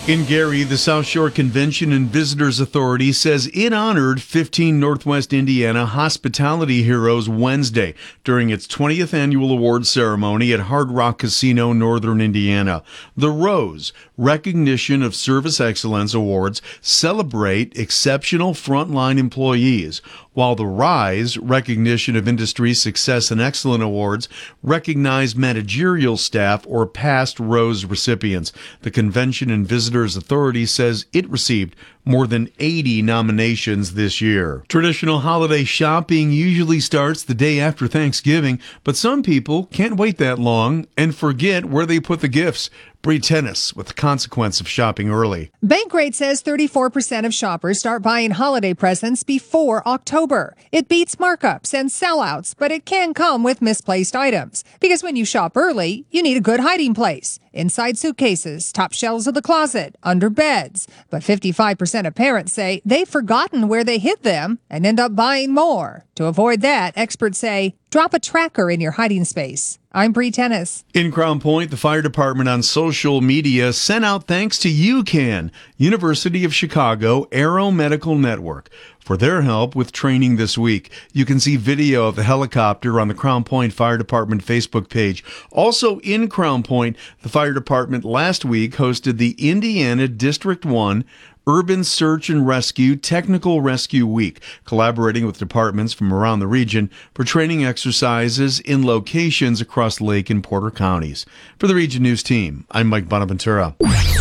In Gary, the South Shore Convention and Visitors Authority says it honored 15 Northwest Indiana hospitality heroes Wednesday during its 20th annual awards ceremony at Hard Rock Casino, Northern Indiana. The Rose, Recognition of Service Excellence Awards, celebrate exceptional frontline employees, while the Rise, Recognition of Industry Success and Excellence Awards, recognize managerial staff or past Rose recipients. The Convention and Visitors Authority says it received more than 80 nominations this year. Traditional holiday shopping usually starts the day after Thanksgiving, but some people can't wait that long and forget where they put the gifts. Bree Tennis with the consequence of shopping early. Bankrate says 34% of shoppers start buying holiday presents before October. It beats markups and sellouts, but it can come with misplaced items. Because when you shop early, you need a good hiding place. Inside suitcases, top shelves of the closet, under beds. But 55% of parents say they've forgotten where they hid them and end up buying more. To avoid that, experts say, drop a tracker in your hiding space. I'm Bree Tennis. In Crown Point, the fire department on social media sent out thanks to UCAN, University of Chicago Aero Medical Network, for their help with training this week. You can see video of the helicopter on the Crown Point Fire Department Facebook page. Also in Crown Point, the fire department last week hosted the Indiana District 1 Urban Search and Rescue Technical Rescue Week, collaborating with departments from around the region for training exercises in locations across Lake and Porter counties. For the Region News team, I'm Mike Bonaventura.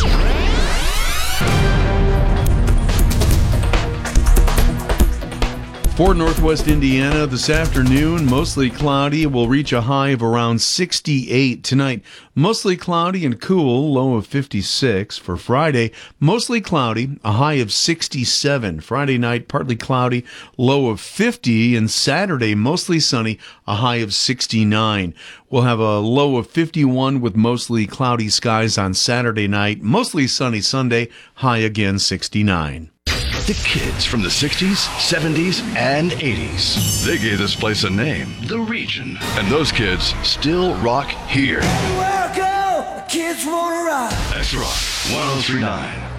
For Northwest Indiana this afternoon, mostly cloudy. Will reach a high of around 68 tonight. Mostly cloudy and cool, low of 56. For Friday, mostly cloudy, a high of 67. Friday night, partly cloudy, low of 50. And Saturday, mostly sunny, a high of 69. We'll have a low of 51 with mostly cloudy skies on Saturday night. Mostly sunny Sunday, high again 69. The kids from the 60s, 70s, and 80s. They gave this place a name, The Region. And those kids still rock here. Welcome, kids wanna rock. That's Rock 103.9.